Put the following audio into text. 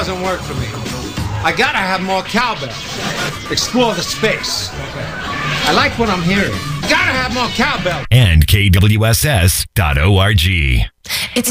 doesn't work for me. I gotta have more cowbell. Explore the space. I like what I'm hearing. Gotta have more cowbell. And KWSS.org. It's